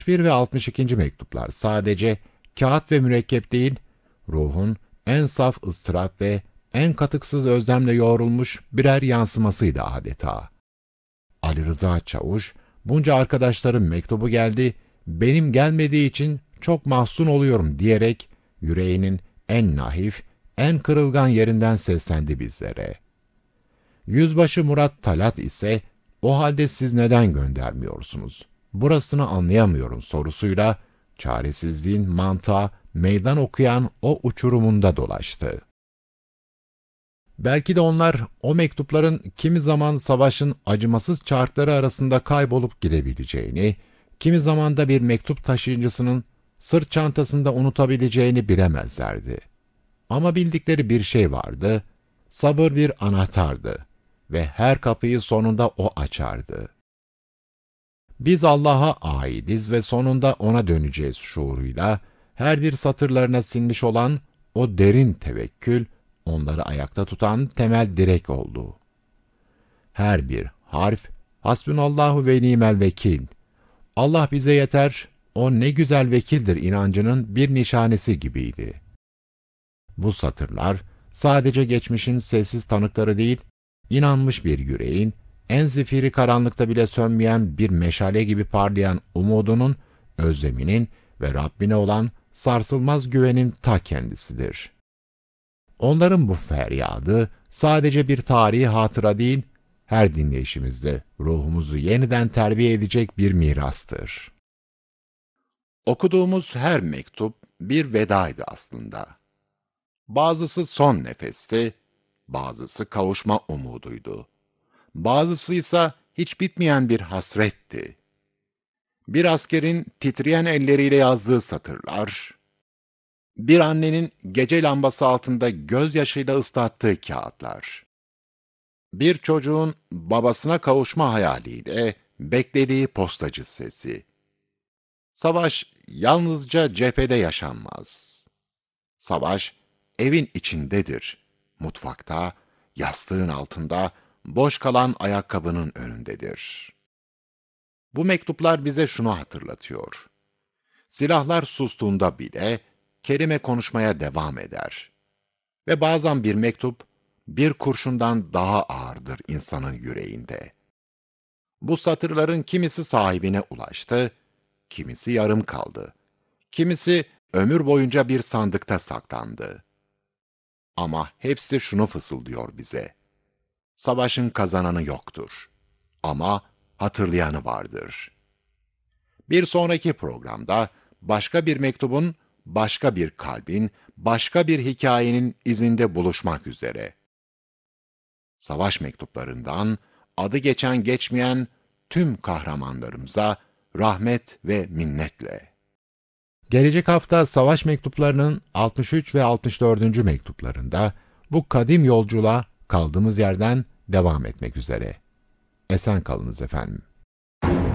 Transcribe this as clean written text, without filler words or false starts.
61 ve 62. mektuplar sadece kağıt ve mürekkep değil, ruhun en saf ıstırap ve en katıksız özlemle yoğrulmuş birer yansımasıydı adeta. Ali Rıza Çavuş, bunca arkadaşların mektubu geldi, benim gelmediği için çok mahzun oluyorum diyerek yüreğinin en naif, en kırılgan yerinden seslendi bizlere. Yüzbaşı Murat Talat ise, o halde siz neden göndermiyorsunuz? Burasını anlayamıyorum sorusuyla, çaresizliğin mantığa meydan okuyan o uçurumunda dolaştı. Belki de onlar o mektupların kimi zaman savaşın acımasız çarkları arasında kaybolup gidebileceğini, kimi zaman da bir mektup taşıyıcısının sırt çantasında unutabileceğini bilemezlerdi. Ama bildikleri bir şey vardı, sabır bir anahtardı ve her kapıyı sonunda o açardı. Biz Allah'a aidiz ve sonunda O'na döneceğiz şuuruyla, her bir satırlarına sinmiş olan o derin tevekkül, onları ayakta tutan temel direk oldu. Her bir harf, hasbunallahu ve nimel vekil, Allah bize yeter, o ne güzel vekildir inancının bir nişanesi gibiydi. Bu satırlar, sadece geçmişin sessiz tanıkları değil, inanmış bir yüreğin, en zifiri karanlıkta bile sönmeyen bir meşale gibi parlayan umudunun, özleminin ve Rabbine olan sarsılmaz güvenin ta kendisidir. Onların bu feryadı, sadece bir tarihi hatıra değil, her dinleyişimizde ruhumuzu yeniden terbiye edecek bir mirastır. Okuduğumuz her mektup bir vedaydı aslında. Bazısı son nefesti, bazısı kavuşma umuduydu. Bazısı ise hiç bitmeyen bir hasretti. Bir askerin titreyen elleriyle yazdığı satırlar, bir annenin gece lambası altında gözyaşıyla ıslattığı kağıtlar, bir çocuğun babasına kavuşma hayaliyle beklediği postacı sesi. Savaş yalnızca cephede yaşanmaz. Savaş evin içindedir, mutfakta, yastığın altında, boş kalan ayakkabının önündedir. Bu mektuplar bize şunu hatırlatıyor. Silahlar sustuğunda bile kelime konuşmaya devam eder. Ve bazen bir mektup, bir kurşundan daha ağırdır insanın yüreğinde. Bu satırların kimisi sahibine ulaştı, kimisi yarım kaldı. Kimisi ömür boyunca bir sandıkta saklandı. Ama hepsi şunu fısıldıyor bize. Savaşın kazananı yoktur. Ama hatırlayanı vardır. Bir sonraki programda başka bir mektubun, başka bir kalbin, başka bir hikayenin izinde buluşmak üzere. Savaş mektuplarından adı geçen geçmeyen tüm kahramanlarımıza rahmet ve minnetle. Gelecek hafta savaş mektuplarının 63 ve 64. mektuplarında bu kadim yolculuğa kaldığımız yerden devam etmek üzere. Esen kalınız efendim.